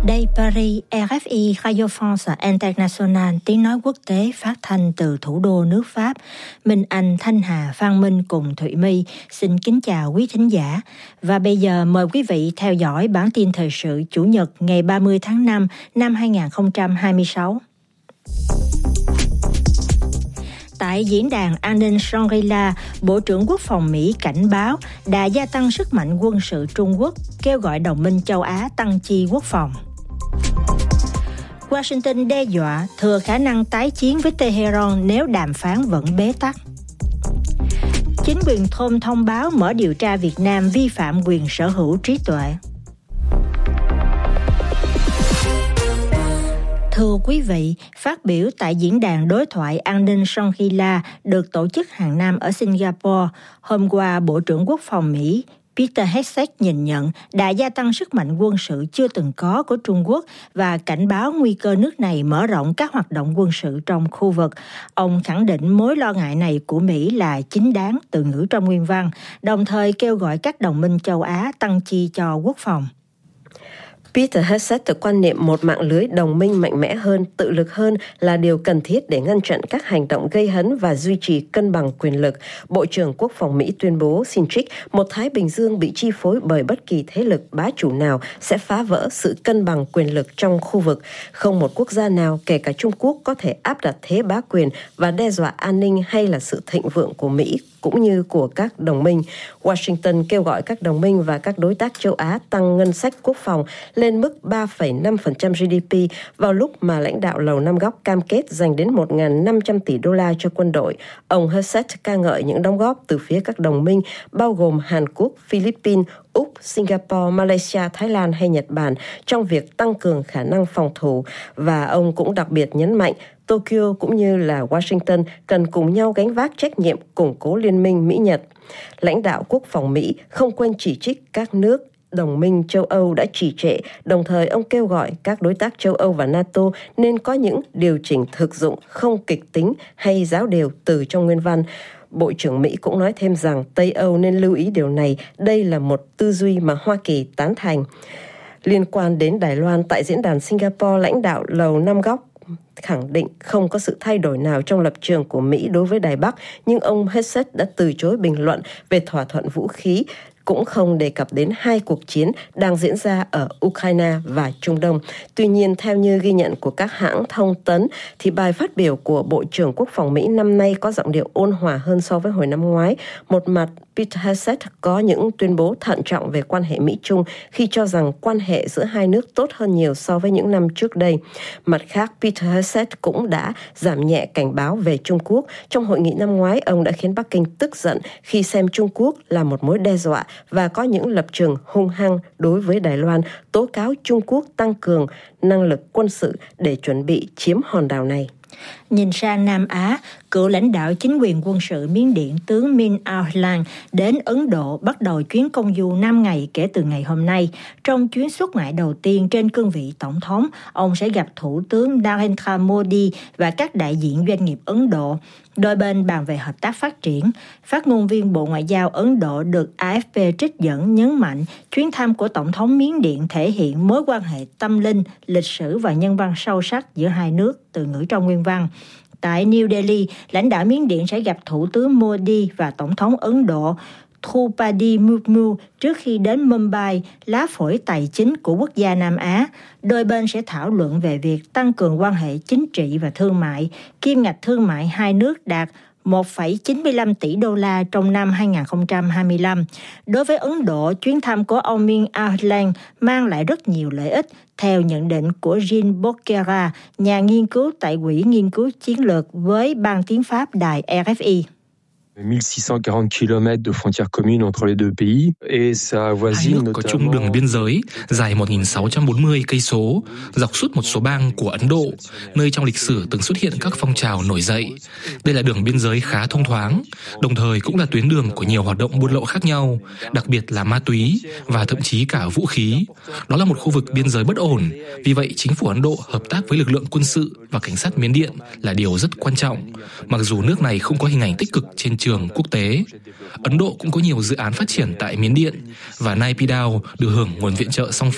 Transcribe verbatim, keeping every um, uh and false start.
Đây Paris, rờ ép i Radio France International, tiếng nói quốc tế phát thanh từ thủ đô nước Pháp. Minh Anh, Thanh Hà, Phan Minh cùng Thụy My xin kính chào quý thính giả. Và bây giờ mời quý vị theo dõi bản tin thời sự Chủ nhật ngày ba mươi tháng năm năm hai nghìn không trăm hai mươi sáu. Tại diễn đàn an ninh Shangri-La, Bộ trưởng Quốc phòng Mỹ cảnh báo đà gia tăng sức mạnh quân sự Trung Quốc, kêu gọi đồng minh châu Á tăng chi quốc phòng. Washington đe dọa thừa khả năng tái chiến với Tehran nếu đàm phán vẫn bế tắc. Chính quyền thôn thông báo mở điều tra Việt Nam vi phạm quyền sở hữu trí tuệ. Thưa quý vị, phát biểu tại diễn đàn đối thoại an ninh Shangri-La được tổ chức hàng năm ở Singapore, hôm qua Bộ trưởng Quốc phòng Mỹ Peter Hegseth nhìn nhận đã gia tăng sức mạnh quân sự chưa từng có của Trung Quốc và cảnh báo nguy cơ nước này mở rộng các hoạt động quân sự trong khu vực. Ông khẳng định mối lo ngại này của Mỹ là chính đáng, từ ngữ trong nguyên văn, đồng thời kêu gọi các đồng minh châu Á tăng chi cho quốc phòng. Peter Hegseth tự quan niệm một mạng lưới đồng minh mạnh mẽ hơn, tự lực hơn là điều cần thiết để ngăn chặn các hành động gây hấn và duy trì cân bằng quyền lực. Bộ trưởng Quốc phòng Mỹ tuyên bố xin trích, một Thái Bình Dương bị chi phối bởi bất kỳ thế lực bá chủ nào sẽ phá vỡ sự cân bằng quyền lực trong khu vực. Không một quốc gia nào, kể cả Trung Quốc, có thể áp đặt thế bá quyền và đe dọa an ninh hay là sự thịnh vượng của Mỹ cũng như của các đồng minh. Washington kêu gọi các đồng minh và các đối tác châu Á tăng ngân sách quốc phòng lên mức ba phẩy năm phần trăm giê đê pê vào lúc mà lãnh đạo Lầu Năm Góc cam kết dành đến một nghìn năm trăm tỷ đô la cho quân đội. Ông Hegseth ca ngợi những đóng góp từ phía các đồng minh bao gồm Hàn Quốc, Philippines, Úc, Singapore, Malaysia, Thái Lan hay Nhật Bản trong việc tăng cường khả năng phòng thủ, và ông cũng đặc biệt nhấn mạnh Tokyo cũng như là Washington cần cùng nhau gánh vác trách nhiệm củng cố liên minh Mỹ-Nhật. Lãnh đạo quốc phòng Mỹ không quên chỉ trích các nước đồng minh châu Âu đã trì trệ, đồng thời ông kêu gọi các đối tác châu Âu và NATO nên có những điều chỉnh thực dụng, không kịch tính hay giáo điều từ trong nguyên văn. Bộ trưởng Mỹ cũng nói thêm rằng Tây Âu nên lưu ý điều này, đây là một tư duy mà Hoa Kỳ tán thành. Liên quan đến Đài Loan, tại diễn đàn Singapore, lãnh đạo Lầu Năm Góc khẳng định không có sự thay đổi nào trong lập trường của Mỹ đối với Đài Bắc, nhưng ông Hegseth đã từ chối bình luận về thỏa thuận vũ khí, cũng không đề cập đến hai cuộc chiến đang diễn ra ở Ukraine và Trung Đông. Tuy nhiên, theo như ghi nhận của các hãng thông tấn, thì bài phát biểu của Bộ trưởng Quốc phòng Mỹ năm nay có giọng điệu ôn hòa hơn so với hồi năm ngoái. Một mặt, Peter Hegseth có những tuyên bố thận trọng về quan hệ Mỹ-Trung khi cho rằng quan hệ giữa hai nước tốt hơn nhiều so với những năm trước đây. Mặt khác, Peter Hegseth cũng đã giảm nhẹ cảnh báo về Trung Quốc. Trong hội nghị năm ngoái, ông đã khiến Bắc Kinh tức giận khi xem Trung Quốc là một mối đe dọa và có những lập trường hung hăng đối với Đài Loan, tố cáo Trung Quốc tăng cường năng lực quân sự để chuẩn bị chiếm hòn đảo này. Nhìn sang Nam Á, cựu lãnh đạo chính quyền quân sự Miến Điện tướng Min Aung Hlaing đến Ấn Độ bắt đầu chuyến công du năm ngày kể từ ngày hôm nay. Trong chuyến xuất ngoại đầu tiên trên cương vị tổng thống, ông sẽ gặp Thủ tướng Narendra Modi và các đại diện doanh nghiệp Ấn Độ. Đôi bên bàn về hợp tác phát triển. Phát ngôn viên Bộ Ngoại giao Ấn Độ được a ép pê trích dẫn nhấn mạnh chuyến thăm của Tổng thống Miến Điện thể hiện mối quan hệ tâm linh, lịch sử và nhân văn sâu sắc giữa hai nước, từ ngữ trong nguyên văn. Tại New Delhi, lãnh đạo Miến Điện sẽ gặp Thủ tướng Modi và Tổng thống Ấn Độ Draupadi Murmu trước khi đến Mumbai, lá phổi tài chính của quốc gia Nam Á. Đôi bên sẽ thảo luận về việc tăng cường quan hệ chính trị và thương mại. Kim ngạch thương mại hai nước đạt một phẩy chín mươi lăm tỷ đô la trong năm hai nghìn không trăm hai mươi lăm. Đối với Ấn Độ, chuyến thăm của ông Min Aung Hlaing mang lại rất nhiều lợi ích, theo nhận định của Jean Bokera, nhà nghiên cứu tại Quỹ Nghiên cứu Chiến lược với Ban tiếng Pháp đài rờ ép i. mille six cent quarante kilomètres de frontières communes entre les deux pays et ça voisine Hai nước có chung đường biên giới dài một nghìn sáu trăm bốn mươi cây số dọc suốt một số bang của Ấn Độ, nơi trong lịch sử từng xuất hiện các phong trào nổi dậy. Đây là đường biên giới khá thông thoáng, đồng thời cũng là tuyến đường của nhiều hoạt động buôn lậu khác nhau, đặc biệt là ma túy và thậm chí cả vũ khí. Đó là một khu vực biên giới bất ổn, vì vậy chính phủ Ấn Độ hợp tác với lực lượng quân sự và cảnh sát Miến Điện là điều rất quan trọng, mặc dù nước này không có hình ảnh tích cực trên trường quốc tế. Ấn Độ cũng có nhiều dự án phát triển tại Miến Điện và Naypyidaw được hưởng nguồn viện trợ song